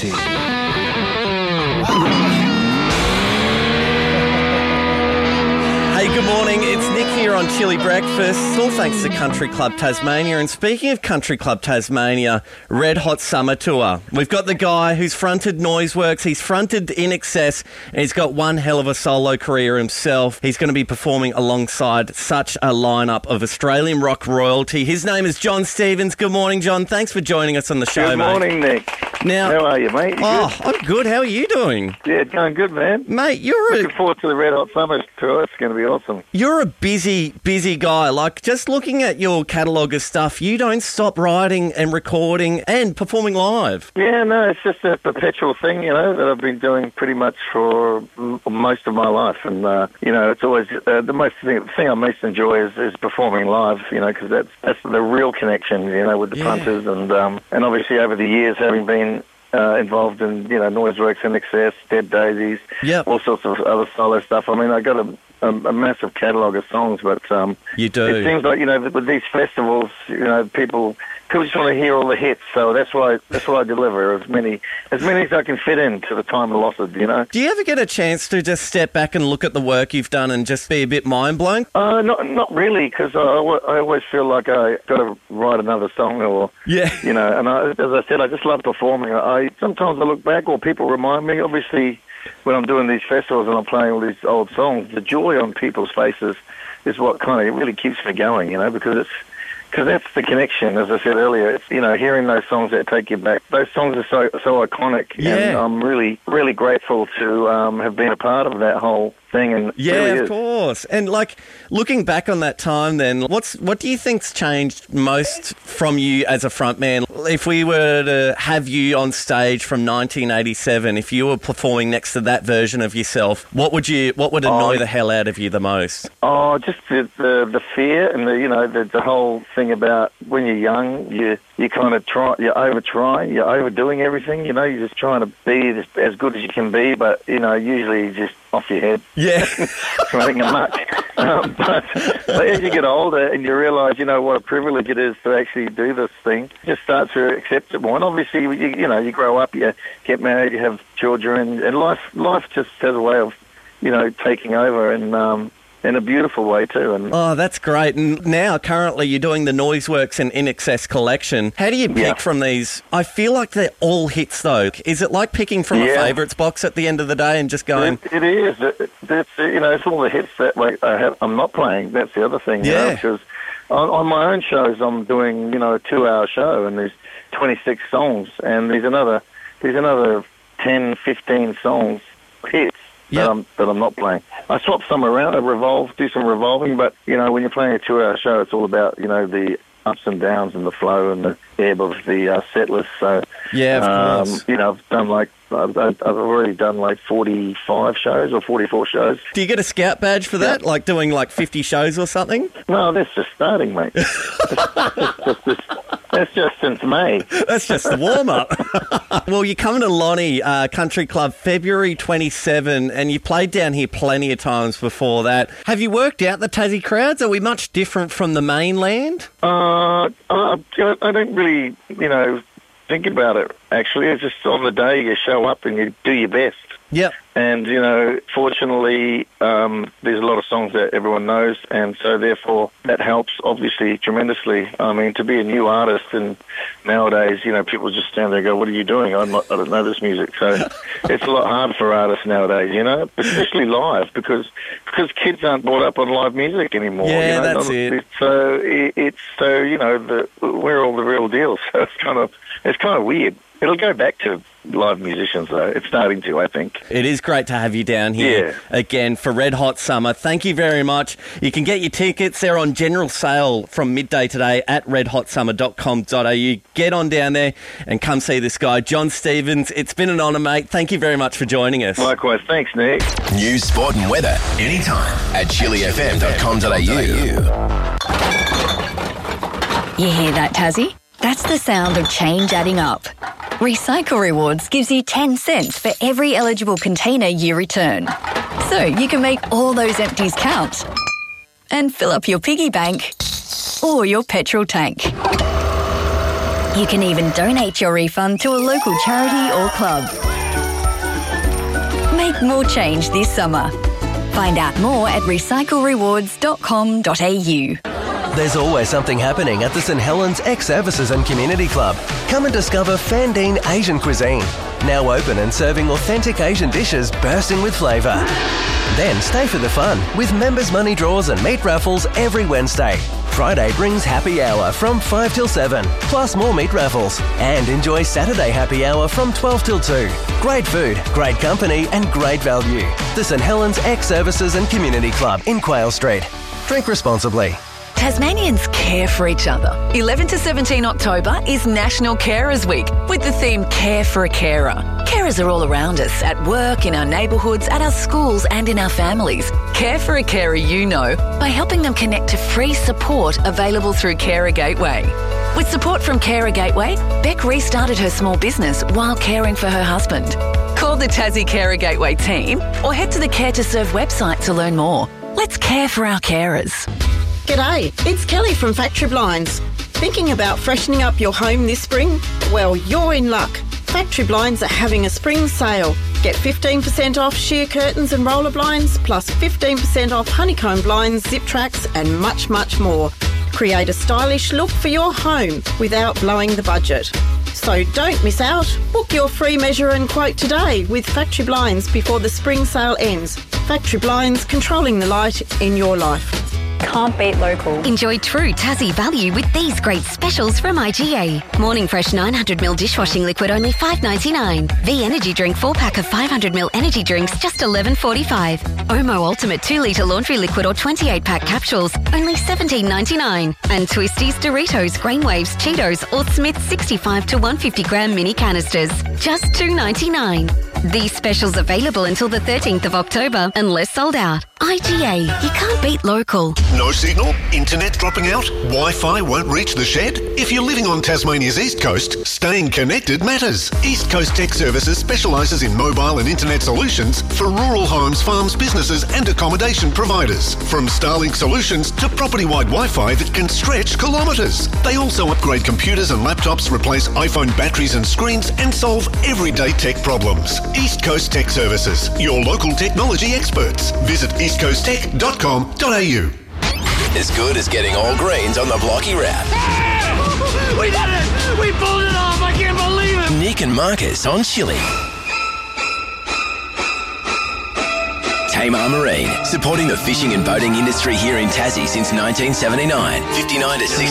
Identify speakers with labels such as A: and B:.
A: City.
B: Hey, good morning. It's Nick here on Chili Breakfast. All thanks to Country Club Tasmania. And speaking of Country Club Tasmania, Red Hot Summer Tour. We've got the guy who's fronted Noiseworks. He's fronted In Excess, and he's got one hell of a solo career himself. He's going to be performing alongside such a lineup of Australian rock royalty. His name is John Stevens. Good morning, John. Thanks for joining us on the show,
C: Good
B: mate.
C: morning, Nick.
B: Now,
C: how are you, mate? You
B: good? I'm good. How are you doing?
C: Yeah, going good, man.
B: Mate, you're
C: Looking forward to the Red Hot Summer Tour. It's going to be awesome.
B: You're a busy guy. Like, just looking at your catalogue of stuff, you don't stop writing and recording and performing live.
C: Yeah, no, it's just a perpetual thing, that I've been doing pretty much for most of my life. And, it's always the thing I most enjoy is performing live, because that's the real connection, with the punters. And obviously over the years, having been involved in, Noiseworks, In Excess, Dead Daisies, all sorts of other solo stuff. I mean, I got a massive catalogue of songs, but
B: you do.
C: It seems like with these festivals, people just want to hear all the hits. So that's why I deliver as many as I can fit into the time allotted.
B: Do you ever get a chance to just step back and look at the work you've done and just be a bit mind blown?
C: Not really, because I always feel like I got to write another song, And as I said, I just love performing. Sometimes I look back, or people remind me. Obviously, when I'm doing these festivals and I'm playing all these old songs, the joy on people's faces is what kind of really keeps me going, because that's the connection, as I said earlier. It's, hearing those songs that take you back. Those songs are so iconic, and I'm really, really grateful to have been a part of that whole thing. And
B: of course. And looking back on that time, then what do you think's changed most from you as a frontman? If we were to have you on stage from 1987, if you were performing next to that version of yourself, what would annoy the hell out of you the most?
C: Oh, just the fear and the whole thing about when you're young, you kind of you're overdoing everything. You're just trying to be as good as you can be, but usually just off your head.
B: Yeah.
C: Running amok. But as you get older and you realise, what a privilege it is to actually do this thing, you just start to accept it more. And obviously, you grow up, you get married, you have children, and life just has a way of, taking over and in a beautiful way too. And
B: that's great. And now, currently, you're doing the Noiseworks and In Excess collection. How do you pick from these? I feel like they're all hits, though. Is it like picking from a favourites box at the end of the day and just going...
C: It is. It's all the hits that I'm not playing. That's the other thing, because on my own shows, I'm doing, a 2-hour show, and there's 26 songs, and there's another 10, 15 songs, hits. That I'm not playing. I swap some around, do some revolving, but, when you're playing a 2-hour show, it's all about, the ups and downs and the flow and the ebb of the set list. So,
B: of course.
C: I've done I've already done 45 shows or 44 shows.
B: Do you get a scout badge for that, like doing 50 shows or something?
C: No, that's just starting, mate. That's just since May.
B: That's just the warm-up. Well, you're coming to Lonnie Country Club February 27, and you played down here plenty of times before that. Have you worked out the Tassie crowds? Are we much different from the mainland?
C: I don't really, think about it, actually. It's just on the day you show up and you do your best.
B: Yep.
C: And, fortunately, there's a lot of songs that everyone knows, and so therefore that helps, obviously, tremendously. I mean, to be a new artist, and nowadays, people just stand there and go, what are you doing? I don't know this music. So it's a lot harder for artists nowadays, especially live, because kids aren't brought up on live music anymore.
B: Yeah, that's it.
C: So we're all the real deal, so it's kind of weird. It'll go back to live musicians, though. It's starting to, I think.
B: It is great to have you down here again for Red Hot Summer. Thank you very much. You can get your tickets. They're on general sale from midday today at redhotsummer.com.au. Get on down there and come see this guy, John Stevens. It's been an honour, mate. Thank you very much for joining us.
C: Likewise. Thanks, Nick.
A: News, sport and weather anytime at chilifm.com.au.
D: You hear that, Tassie? That's the sound of change adding up. Recycle Rewards gives you 10 cents for every eligible container you return. So you can make all those empties count and fill up your piggy bank or your petrol tank. You can even donate your refund to a local charity or club. Make more change this summer. Find out more at recyclerewards.com.au.
E: There's always something happening at the St Helens Ex-Services and Community Club. Come and discover Fandine Asian Cuisine. Now open and serving authentic Asian dishes bursting with flavour. Then stay for the fun with members' money draws and meat raffles every Wednesday. Friday brings happy hour from 5 till 7, plus more meat raffles. And enjoy Saturday happy hour from 12 till 2. Great food, great company and great value. The St Helens Ex-Services and Community Club in Quayle Street. Drink responsibly.
F: Tasmanians care for each other. 11 to 17 October is National Carers Week with the theme Care for a Carer. Carers are all around us, at work, in our neighbourhoods, at our schools and in our families. Care for a carer you know by helping them connect to free support available through Carer Gateway. With support from Carer Gateway, Beck restarted her small business while caring for her husband. Call the Tassie Carer Gateway team or head to the Care to Serve website to learn more. Let's care for our carers.
G: G'day, it's Kelly from Factory Blinds. Thinking about freshening up your home this spring? Well, you're in luck. Factory Blinds are having a spring sale. Get 15% off sheer curtains and roller blinds, plus 15% off honeycomb blinds, zip tracks and much, much more. Create a stylish look for your home without blowing the budget. So don't miss out. Book your free measure and quote today with Factory Blinds before the spring sale ends. Factory Blinds, controlling the light in your life.
H: Can't beat local.
I: Enjoy true Tassie value with these great specials from IGA. Morning Fresh 900ml dishwashing liquid only $5.99. V Energy Drink 4-pack of 500ml energy drinks just $11.45. Omo Ultimate 2-litre laundry liquid or 28-pack capsules only $17.99. And Twisties, Doritos, Grainwaves, Cheetos or Smith's 65 to 150 gram mini canisters just $2.99. These specials available until the 13th of October unless sold out. IGA, you can't beat local.
J: No signal? Internet dropping out? Wi-Fi won't reach the shed? If you're living on Tasmania's East Coast, staying connected matters. East Coast Tech Services specialises in mobile and internet solutions for rural homes, farms, businesses and accommodation providers. From Starlink solutions to property-wide Wi-Fi that can stretch kilometres. They also upgrade computers and laptops, replace iPhone batteries and screens and solve everyday tech problems. East Coast Tech Services, your local technology experts. Visit eastcoasttech.com.au.
A: As good as getting all greens on the Blocky Wrap.
K: We did it! We pulled it off! I can't believe it!
A: Nick and Marcus on Chili. Tamar Marine, supporting the fishing and boating industry here in Tassie since 1979. 59 to 60.